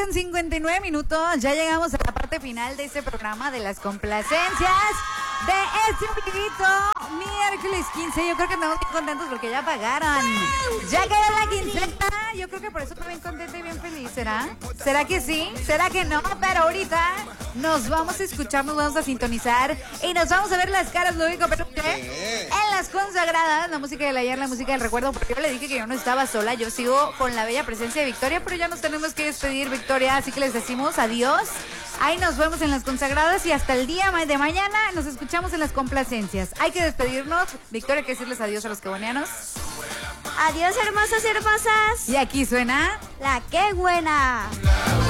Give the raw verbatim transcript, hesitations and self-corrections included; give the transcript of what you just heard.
con cincuenta y nueve minutos. Ya llegamos a la parte final de este programa de las complacencias de este poquito miércoles quince. Yo creo que estamos bien contentos porque ya pagaron. Ya cayó la quincena. Yo creo que por eso estoy bien contenta y bien feliz. ¿Será? ¿Será que sí? ¿Será que no? Pero ahorita nos vamos a escuchar, nos vamos a sintonizar y nos vamos a ver las caras, Luis Peluche, en las consagradas, la música del ayer, la música del recuerdo, porque yo le dije que yo no estaba sola, yo sigo con la bella presencia de Victoria, pero ya nos tenemos que despedir, Victoria, así que les decimos adiós. Ahí nos vemos en las consagradas y hasta el día de mañana nos escuchamos en las complacencias. Hay que despedirnos. Victoria, ¿qué decirles adiós a los quebonianos? Adiós, hermosos y hermosas. Y aquí suena La que buena.